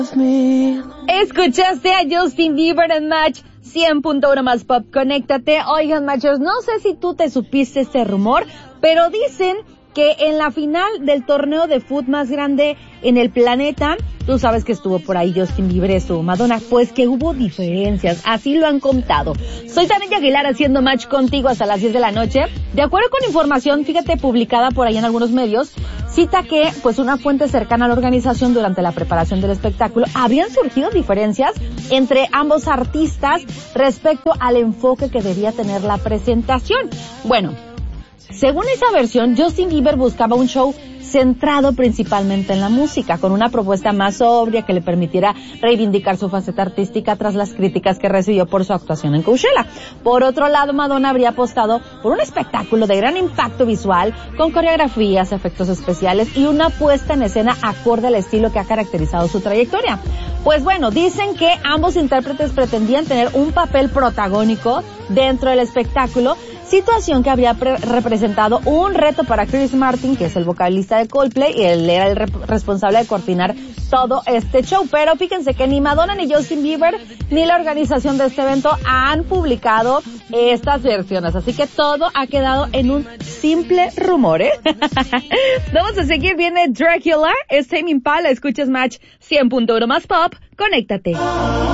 Escuchaste a Justin Bieber en Match 100.1 más pop. Conéctate. Oigan, machos, no sé si tú te supiste este rumor, pero dicen que en la final del torneo de fútbol más grande en el planeta, tú sabes que estuvo por ahí Justin Bieber, estuvo Madonna, pues que hubo diferencias, así lo han contado. Soy Tania Aguilar haciendo match contigo hasta las 10 de la noche. De acuerdo con información, fíjate, publicada por ahí en algunos medios, cita que, pues una fuente cercana a la organización durante la preparación del espectáculo, habían surgido diferencias entre ambos artistas respecto al enfoque que debía tener la presentación. Bueno, según esa versión, Justin Bieber buscaba un show centrado principalmente en la música, con una propuesta más sobria que le permitiera reivindicar su faceta artística tras las críticas que recibió por su actuación en Coachella. Por otro lado, Madonna habría apostado por un espectáculo de gran impacto visual, con coreografías, efectos especiales y una puesta en escena acorde al estilo que ha caracterizado su trayectoria. Pues bueno, dicen que ambos intérpretes pretendían tener un papel protagónico dentro del espectáculo, situación que habría representado un reto para Chris Martin, que es el vocalista de Coldplay, y él era el responsable de coordinar todo este show. Pero fíjense que ni Madonna, ni Justin Bieber, ni la organización de este evento han publicado estas versiones, así que todo ha quedado en un simple rumor, ¿eh? Vamos a seguir, viene Dracula, es Tame Impala, escuchas Match 100.1 más pop, conéctate.